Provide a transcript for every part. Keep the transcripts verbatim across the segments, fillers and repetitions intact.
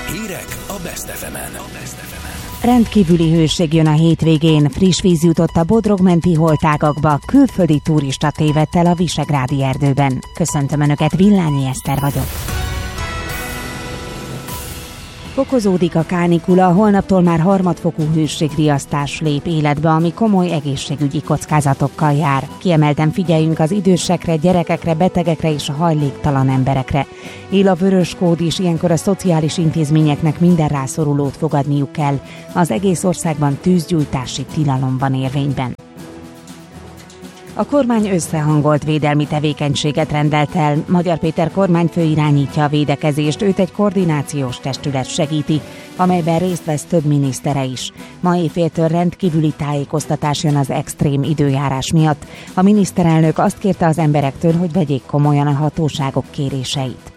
Hírek a Best ef emen. Rendkívüli hőség jön a hétvégén, friss víz jutott a Bodrogmenti holtágakba, külföldi turista tévedt el a Visegrádi erdőben. Köszöntöm Önöket, Villányi Eszter vagyok. Fokozódik a kánikula, holnaptól már harmadfokú hőségriasztás lép életbe, ami komoly egészségügyi kockázatokkal jár. Kiemelten figyeljünk az idősekre, gyerekekre, betegekre és a hajléktalan emberekre. Él a vörös kód is, ilyenkor a szociális intézményeknek minden rászorulót fogadniuk kell. Az egész országban tűzgyújtási tilalom van érvényben. A kormány összehangolt védelmi tevékenységet rendelt el. Magyar Péter kormányfő irányítja a védekezést, őt egy koordinációs testület segíti, amelyben részt vesz több minisztere is. Ma éjféltől rendkívüli tájékoztatás jön az extrém időjárás miatt. A miniszterelnök azt kérte az emberektől, hogy vegyék komolyan a hatóságok kéréseit.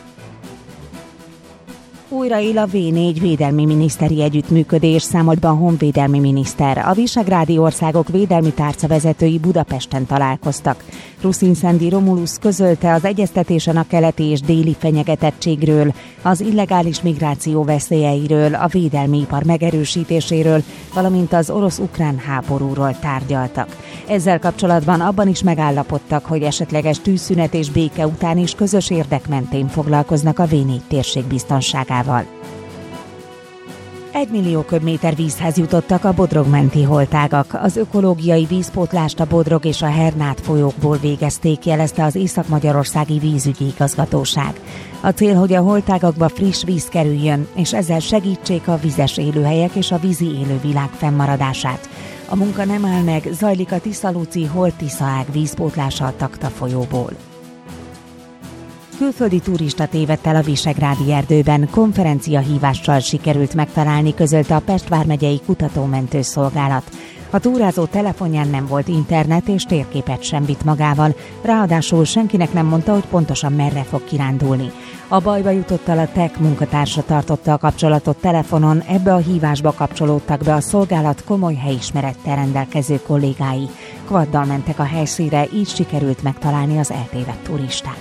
Újra él a vé négy védelmi miniszteri együttműködés, számolt be a honvédelmi miniszter. A visegrádi országok védelmi tárca vezetői Budapesten találkoztak. Ruszinszendi Romulusz közölte, az egyeztetésen a keleti és déli fenyegetettségről, az illegális migráció veszélyeiről, a védelmi ipar megerősítéséről, valamint az orosz-ukrán háborúról tárgyaltak. Ezzel kapcsolatban abban is megállapodtak, hogy esetleges tűzszünet és béke után is közös érdek mentén foglalkoznak a vé négy térség biztonságával. Egy millió köbméter vízhez jutottak a bodrogmenti holtágak. Az ökológiai vízpótlást a Bodrog és a Hernát folyókból végezték, jelezte az Észak-Magyarországi Vízügyi Igazgatóság. A cél, hogy a holtágakba friss víz kerüljön, és ezzel segítsék a vizes élőhelyek és a vízi élővilág fennmaradását. A munka nem áll meg, zajlik a Tiszaluci Holt-Tiszaág vízpótlása a Takta folyóból. Külföldi turista tévedt el a Visegrádi erdőben, konferenciahívással sikerült megtalálni, közölte a Pest vármegyei kutatómentő szolgálat. A túrázó telefonján nem volt internet és térképet sem vitt magával, ráadásul senkinek nem mondta, hogy pontosan merre fog kirándulni. A bajba jutottal a té e ká munkatársa tartotta a kapcsolatot telefonon, ebbe a hívásba kapcsolódtak be a szolgálat komoly helyismerettel rendelkező kollégái. Kvaddal mentek a helyszínre, így sikerült megtalálni az eltévedt turistát.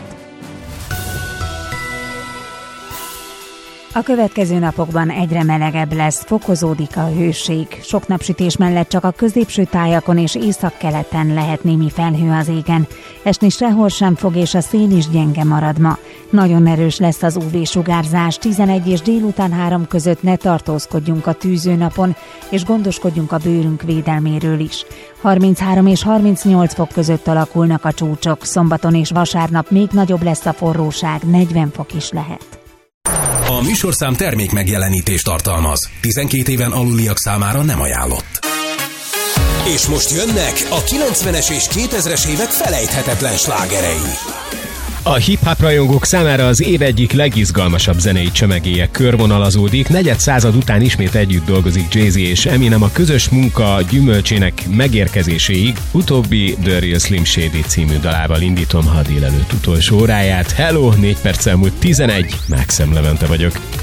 A következő napokban egyre melegebb lesz, fokozódik a hőség. Sok napsütés mellett csak a középső tájakon és északkeleten lehet némi felhő az égen. Esni sehol sem fog, és a szél is gyenge marad ma. Nagyon erős lesz az ú vé-sugárzás, tizenegy és délután három között ne tartózkodjunk a tűzőnapon, és gondoskodjunk a bőrünk védelméről is. harminchárom és harmincnyolc fok között alakulnak a csúcsok, szombaton és vasárnap még nagyobb lesz a forróság, negyven fok is lehet. A műsorszám termék megjelenítést tartalmaz. tizenkét éven aluliak számára nem ajánlott. És most jönnek a kilencvenes és kétezres évek felejthetetlen slágerei. A hip-hop rajongók számára az év egyik legizgalmasabb zenei csomagéje körvonalazódik. Negyed század után ismét együtt dolgozik Jay-Z és Eminem a közös munka gyümölcsének megérkezéséig. Utóbbi The Real Slim Shady című dalával indítom ha délelőtt utolsó óráját. Hello, négy perc elmúlt tizenegy, Mákszem Levente vagyok.